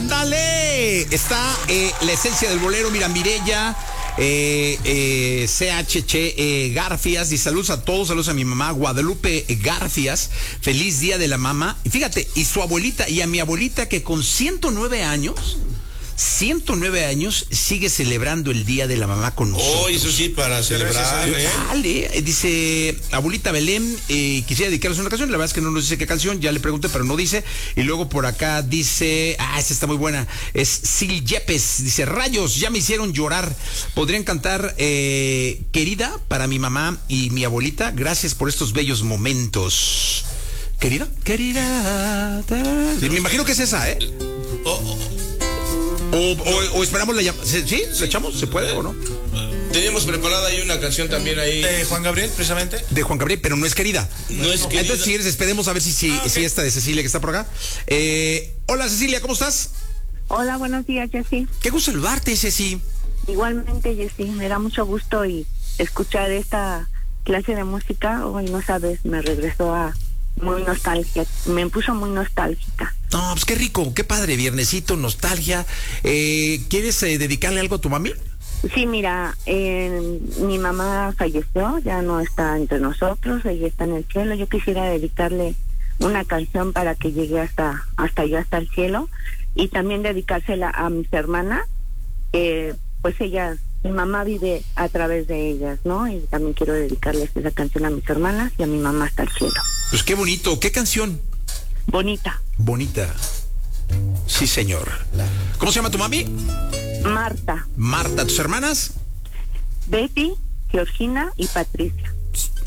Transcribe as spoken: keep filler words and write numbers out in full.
¡Ándale! Está eh, la esencia del bolero, mira, Mireya, eh, eh, C H H eh, Garfias, y saludos a todos, saludos a mi mamá, Guadalupe Garfias, feliz día de la mamá. Y fíjate, y su abuelita, y a mi abuelita que con ciento nueve años... ciento nueve años sigue celebrando el Día de la Mamá con nosotros. Oh, eso sí, para celebrar, ¿eh? Dale, dice abuelita Belén, eh, quisiera dedicarles una canción, la verdad es que no nos dice qué canción, ya le pregunté, pero no dice. Y luego por acá dice, ah, esta está muy buena, es Sil Yepes, dice, rayos, ya me hicieron llorar. ¿Podrían cantar eh, Querida para mi mamá y mi abuelita? Gracias por estos bellos momentos. ¿Querida? Querida. Sí, me imagino que es esa, ¿eh? Oh, oh. O, o, o esperamos la llamada. ¿Sí? ¿Se echamos? ¿Se puede o no? Teníamos preparada ahí una canción también ahí. ¿De Juan Gabriel, precisamente? De Juan Gabriel, pero no es Querida. No es Querida. Entonces, si quieres, esperemos a ver si, si, ah, okay. si esta de Cecilia que está por acá. Eh, hola, Cecilia, ¿cómo estás? Hola, buenos días, Jessy. Qué gusto saludarte, Ceci. Igualmente, Jessy, me da mucho gusto y escuchar esta clase de música. Hoy, no sabes, me regresó a muy nostálgica, me puso muy nostálgica. No, pues qué rico, qué padre, viernesito, nostalgia. Eh, ¿Quieres eh, dedicarle algo a tu mami? Sí, mira, eh, mi mamá falleció, ya no está entre nosotros, ella está en el cielo. Yo quisiera dedicarle una canción para que llegue hasta hasta allá, hasta el cielo, y también dedicársela a mis hermanas, eh, pues ellas, mi mamá vive a través de ellas, ¿no? Y también quiero dedicarles esa canción a mis hermanas y a mi mamá hasta el cielo. Pues qué bonito, ¿qué canción? Bonita. Bonita. Sí, señor. ¿Cómo se llama tu mami? Marta. Marta, ¿tus hermanas? Betty, Georgina y Patricia.